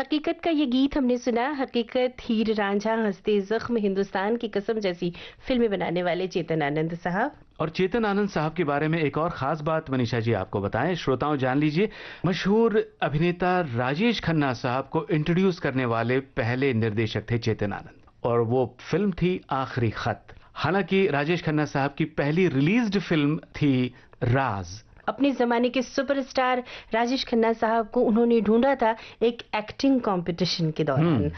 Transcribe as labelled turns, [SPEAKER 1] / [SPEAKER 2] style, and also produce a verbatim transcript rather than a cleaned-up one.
[SPEAKER 1] हकीकत का ये गीत हमने सुना। हकीकत, हीर रांझा, हंसते जख्म, हिंदुस्तान की कसम जैसी फिल्में बनाने वाले चेतन आनंद साहब।
[SPEAKER 2] और चेतन आनंद साहब के बारे में एक और खास बात मनीषा जी आपको बताएं, श्रोताओं जान लीजिए, मशहूर अभिनेता राजेश खन्ना साहब को इंट्रोड्यूस करने वाले पहले निर्देशक थे चेतन आनंद, और वो फिल्म थी आखिरी खत। हालांकि राजेश खन्ना साहब की पहली रिलीज्ड फिल्म थी राज।
[SPEAKER 1] अपने जमाने के सुपरस्टार राजेश खन्ना साहब को उन्होंने ढूंढा था एक एक्टिंग कंपटीशन के दौरान।